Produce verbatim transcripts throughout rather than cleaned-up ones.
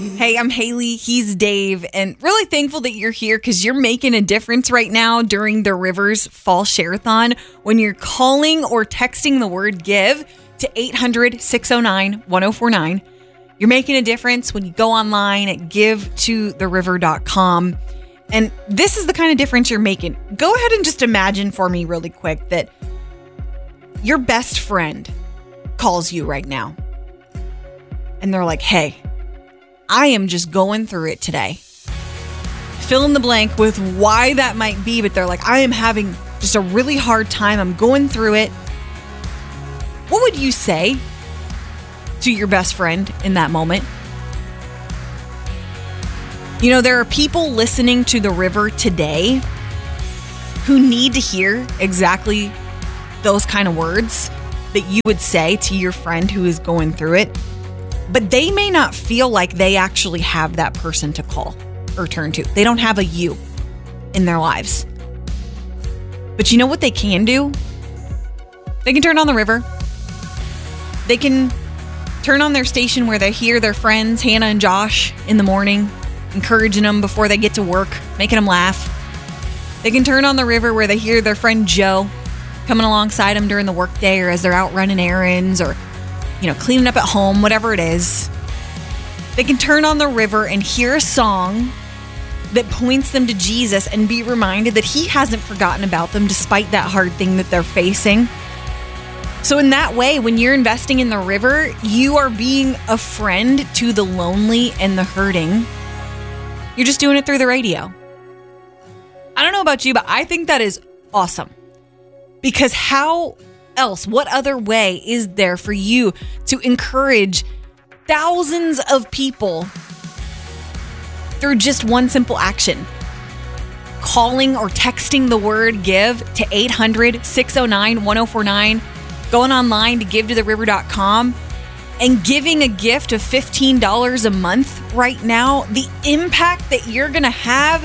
Hey, I'm Haley. He's Dave. And really thankful that you're here because you're making a difference right now during the Rivers Fall Share-a-thon when you're calling or texting the word GIVE to eight hundred, six oh nine, one oh four nine. You're making a difference when you go online at give to the river dot com. And this is the kind of difference you're making. Go ahead and just imagine for me really quick that your best friend calls you right now. And they're like, hey, I am just going through it today. Fill in the blank with why that might be, but they're like, I am having just a really hard time. I'm going through it. What would you say to your best friend in that moment? You know, there are people listening to The River today who need to hear exactly those kind of words that you would say to your friend who is going through it. But they may not feel like they actually have that person to call or turn to. They don't have a you in their lives. But you know what they can do? They can turn on The River. They can turn on their station where they hear their friends, Hannah and Josh, in the morning, encouraging them before they get to work, making them laugh. They can turn on The River where they hear their friend Joe coming alongside them during the workday or as they're out running errands or you know, cleaning up at home, whatever it is. They can turn on The River and hear a song that points them to Jesus and be reminded that he hasn't forgotten about them despite that hard thing that they're facing. So in that way, when you're investing in The River, you are being a friend to the lonely and the hurting. You're just doing it through the radio. I don't know about you, but I think that is awesome. Because how else, what other way is there for you to encourage thousands of people through just one simple action? Calling or texting the word GIVE to eight hundred, six oh nine, one oh four nine, going online to give to the river dot com and giving a gift of fifteen dollars a month right now. The impact that you're going to have,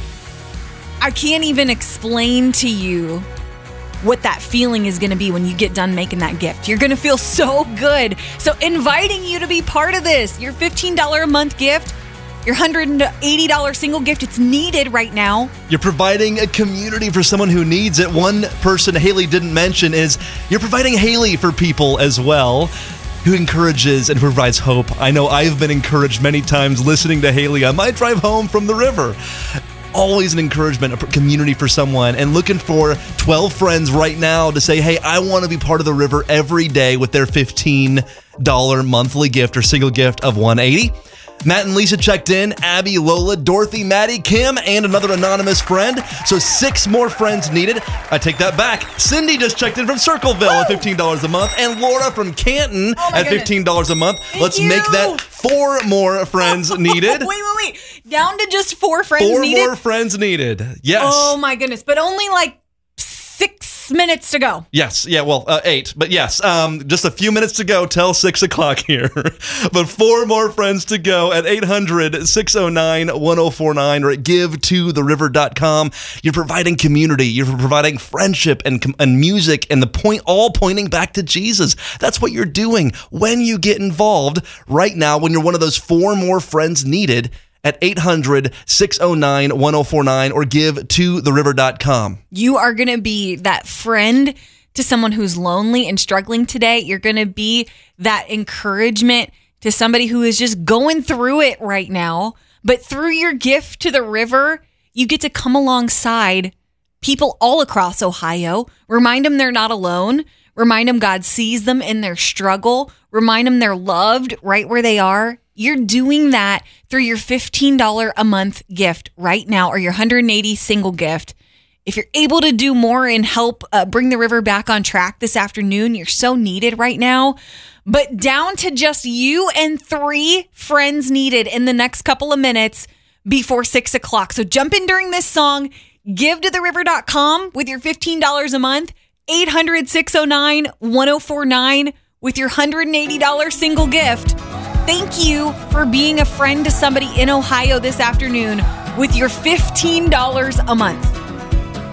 I can't even explain to you what that feeling is going to be when you get done making that gift. You're going to feel so good. So inviting you to be part of this, your fifteen dollars a month gift, your one hundred eighty dollars single gift, it's needed right now. You're providing a community for someone who needs it. One person Haley didn't mention is you're providing Haley for people as well, who encourages and provides hope. I know I've been encouraged many times listening to Haley on my drive home from the river. Always an encouragement, a community for someone, and looking for twelve friends right now to say, hey, I want to be part of the river every day with their fifteen dollars monthly gift or single gift of one hundred eighty dollars. Matt and Lisa checked in, Abby, Lola, Dorothy, Maddie, Kim, and another anonymous friend. So six more friends needed. I take that back. Cindy just checked in from Circleville Woo! At fifteen dollars a month, and Laura from Canton oh at fifteen dollars a month. Thank Let's you. make that four more friends needed. wait, wait, wait. Down to just four friends four needed? Four more friends needed. Yes. Oh my goodness. But only like six minutes to go. Yes. Yeah. Well, uh, eight. But yes, um, just a few minutes to go till six o'clock here. But four more friends to go at eight hundred, six oh nine, one oh four nine or at give to the river dot com. You're providing community. You're providing friendship and, and music and the point, all pointing back to Jesus. That's what you're doing when you get involved right now, when you're one of those four more friends needed at eight hundred, six oh nine, one oh four nine or give to the river dot com. You are going to be that friend to someone who's lonely and struggling today. You're going to be that encouragement to somebody who is just going through it right now. But through your gift to the river, you get to come alongside people all across Ohio. Remind them they're not alone. Remind them God sees them in their struggle. Remind them they're loved right where they are. You're doing that through your fifteen dollars a month gift right now or your one hundred eighty dollars single gift. If you're able to do more and help uh, bring the river back on track this afternoon, you're so needed right now. But down to just you and three friends needed in the next couple of minutes before six o'clock. So jump in during this song, give to the river dot com with your fifteen dollars a month, eight hundred, six oh nine, one oh four nine with your one hundred eighty dollars single gift. Thank you for being a friend to somebody in Ohio this afternoon with your fifteen dollars a month.